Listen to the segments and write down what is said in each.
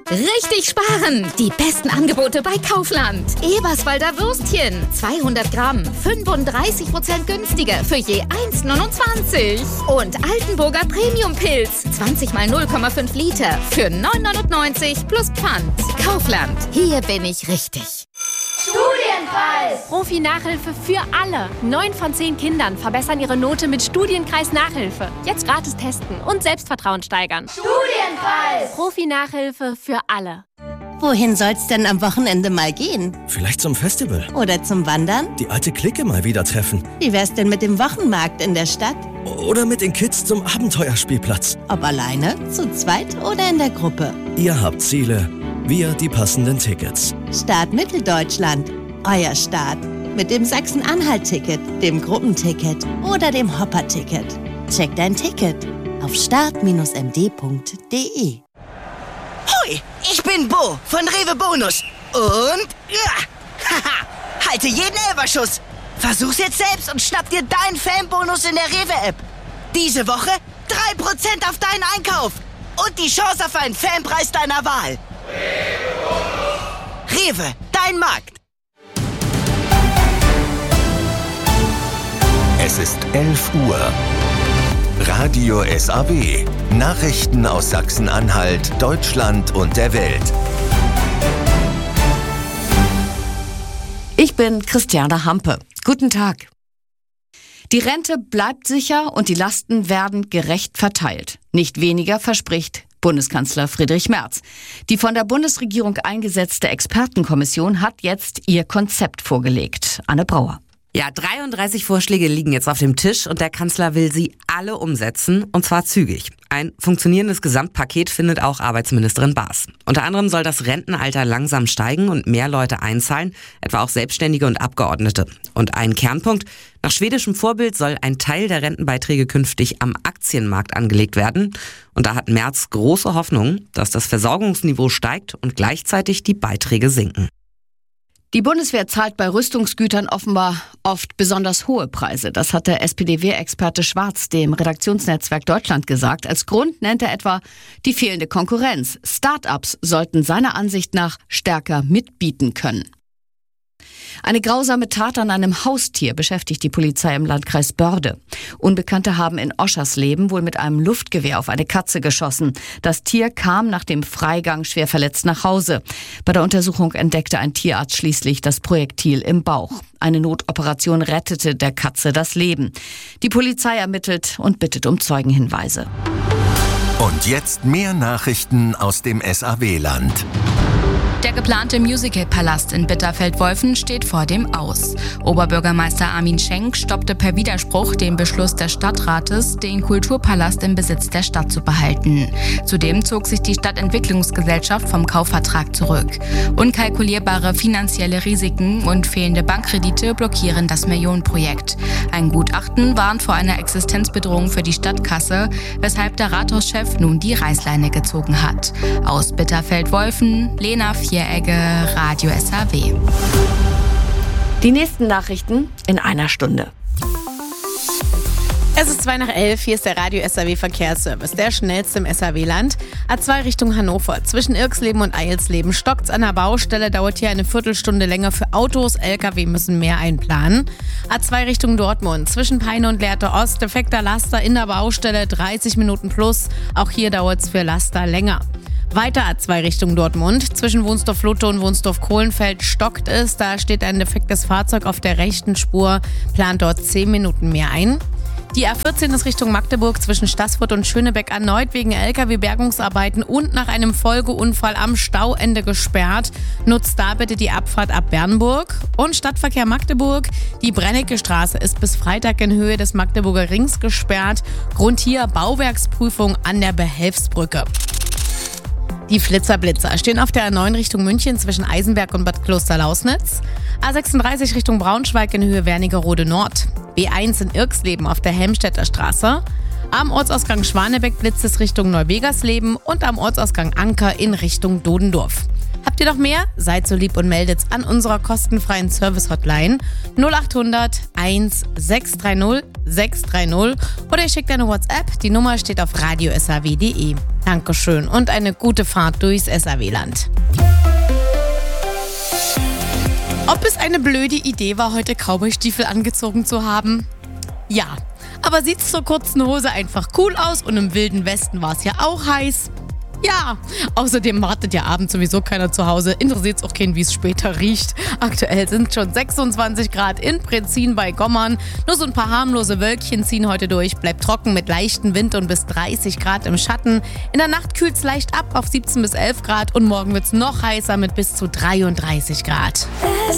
Richtig sparen! Die besten Angebote bei Kaufland. Eberswalder Würstchen, 200 Gramm, 35% günstiger für je 1,29. Und Altenburger Premium-Pilz, 20 mal 0,5 Liter für 9,99 plus Pfand. Kaufland, hier bin ich richtig. Studienpreis! Profi-Nachhilfe für alle. 9 von 10 Kindern verbessern ihre Note mit Studienkreis Nachhilfe. Jetzt gratis testen und Selbstvertrauen steigern. Studienpreis! Profi-Nachhilfe für alle. Wohin soll's denn am Wochenende mal gehen? Vielleicht zum Festival. Oder zum Wandern? Die alte Clique mal wieder treffen. Wie wär's denn mit dem Wochenmarkt in der Stadt? Oder mit den Kids zum Abenteuerspielplatz. Ob alleine, zu zweit oder in der Gruppe? Ihr habt Ziele, wir die passenden Tickets. Start Mitteldeutschland. Euer Start. Mit dem Sachsen-Anhalt-Ticket, dem Gruppenticket oder dem Hopper-Ticket. Check dein Ticket auf start-md.de. Hoi, ich bin Bo von Rewe Bonus. Und haha, halte jeden Elferschuss. Versuch's jetzt selbst und schnapp dir deinen Fanbonus in der Rewe-App. Diese Woche 3% auf deinen Einkauf. Und die Chance auf einen Fanpreis deiner Wahl. Rewe, dein Markt. Es ist 11 Uhr. Radio SAW. Nachrichten aus Sachsen-Anhalt, Deutschland und der Welt. Ich bin Christiane Hampe. Guten Tag. Die Rente bleibt sicher und die Lasten werden gerecht verteilt. Nicht weniger verspricht Bundeskanzler Friedrich Merz. Die von der Bundesregierung eingesetzte Expertenkommission hat jetzt ihr Konzept vorgelegt. Anne Brauer. Ja, 33 Vorschläge liegen jetzt auf dem Tisch und der Kanzler will sie alle umsetzen, und zwar zügig. Ein funktionierendes Gesamtpaket findet auch Arbeitsministerin Baas. Unter anderem soll das Rentenalter langsam steigen und mehr Leute einzahlen, etwa auch Selbstständige und Abgeordnete. Und ein Kernpunkt: nach schwedischem Vorbild soll ein Teil der Rentenbeiträge künftig am Aktienmarkt angelegt werden. Und da hat Merz große Hoffnung, dass das Versorgungsniveau steigt und gleichzeitig die Beiträge sinken. Die Bundeswehr zahlt bei Rüstungsgütern offenbar oft besonders hohe Preise. Das hat der SPD-Wehrexperte Schwarz dem Redaktionsnetzwerk Deutschland gesagt. Als Grund nennt er etwa die fehlende Konkurrenz. Start-ups sollten seiner Ansicht nach stärker mitbieten können. Eine grausame Tat an einem Haustier beschäftigt die Polizei im Landkreis Börde. Unbekannte haben in Oschersleben wohl mit einem Luftgewehr auf eine Katze geschossen. Das Tier kam nach dem Freigang schwer verletzt nach Hause. Bei der Untersuchung entdeckte ein Tierarzt schließlich das Projektil im Bauch. Eine Notoperation rettete der Katze das Leben. Die Polizei ermittelt und bittet um Zeugenhinweise. Und jetzt mehr Nachrichten aus dem SAW-Land. Der geplante Musical-Palast in Bitterfeld-Wolfen steht vor dem Aus. Oberbürgermeister Armin Schenk stoppte per Widerspruch den Beschluss des Stadtrates, den Kulturpalast im Besitz der Stadt zu behalten. Zudem zog sich die Stadtentwicklungsgesellschaft vom Kaufvertrag zurück. Unkalkulierbare finanzielle Risiken und fehlende Bankkredite blockieren das Millionenprojekt. Ein Gutachten warnt vor einer Existenzbedrohung für die Stadtkasse, weshalb der Rathauschef nun die Reißleine gezogen hat. Aus Bitterfeld-Wolfen, Lena Vieregge, Radio SAW. Die nächsten Nachrichten in einer Stunde. Es ist 11:02, hier ist der Radio SAW Verkehrsservice, der schnellste im SAW-Land. A2 Richtung Hannover, zwischen Irxleben und Eilsleben stockt's an der Baustelle, dauert hier eine Viertelstunde länger für Autos, LKW müssen mehr einplanen. A2 Richtung Dortmund, zwischen Peine und Lehrte Ost, defekter Laster in der Baustelle, 30 Minuten plus, auch hier dauert's für Laster länger. Weiter A2 Richtung Dortmund. Zwischen Wunsdorf-Lutte und Wunsdorf-Kohlenfeld stockt es. Da steht ein defektes Fahrzeug auf der rechten Spur. Plant dort 10 Minuten mehr ein. Die A14 ist Richtung Magdeburg zwischen Staßfurt und Schönebeck erneut wegen LKW-Bergungsarbeiten und nach einem Folgeunfall am Stauende gesperrt. Nutzt da bitte die Abfahrt ab Bernburg. Und Stadtverkehr Magdeburg. Die Brennecke Straße ist bis Freitag in Höhe des Magdeburger Rings gesperrt. Grund hier Bauwerksprüfung an der Behelfsbrücke. Die Flitzer-Blitzer stehen auf der A9 Richtung München zwischen Eisenberg und Bad Klosterlausnitz. A36 Richtung Braunschweig in Höhe Wernigerode Nord. B1 in Irxleben auf der Helmstedter Straße. Am Ortsausgang Schwanebeck blitzt es Richtung Neubegersleben und am Ortsausgang Anker in Richtung Dodendorf. Habt Habt ihr noch mehr? Seid so lieb und meldet's an unserer kostenfreien Service-Hotline 0800 1630 630 oder ihr schickt eine WhatsApp. Die Nummer steht auf radio.saw.de. Dankeschön und eine gute Fahrt durchs SAW-Land. Ob es eine blöde Idee war, heute Cowboystiefel angezogen zu haben? Ja, aber sieht's zur kurzen Hose einfach cool aus und im Wilden Westen war es ja auch heiß? Ja, außerdem wartet ja abends sowieso keiner zu Hause. Interessiert's auch keinen, wie es später riecht. Aktuell sind schon 26 Grad in Prezin bei Gommern. Nur so ein paar harmlose Wölkchen ziehen heute durch. Bleibt trocken mit leichtem Wind und bis 30 Grad im Schatten. In der Nacht kühlt's leicht ab auf 17 bis 11 Grad und morgen wird's noch heißer mit bis zu 33 Grad.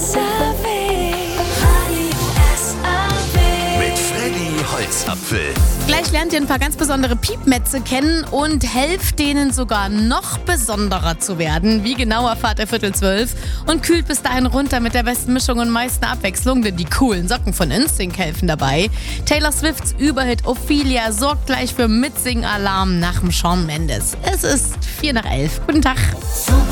Holzapfel. Gleich lernt ihr ein paar ganz besondere Piepmätze kennen und helft denen sogar noch besonderer zu werden. Wie genau erfahrt ihr 11:45 und kühlt bis dahin runter mit der besten Mischung und meisten Abwechslung, denn die coolen Socken von Instinct helfen dabei. Taylor Swifts Überhit Ophelia sorgt gleich für Mitsing-Alarm nach dem Shawn Mendes. Es ist 11:04. Guten Tag.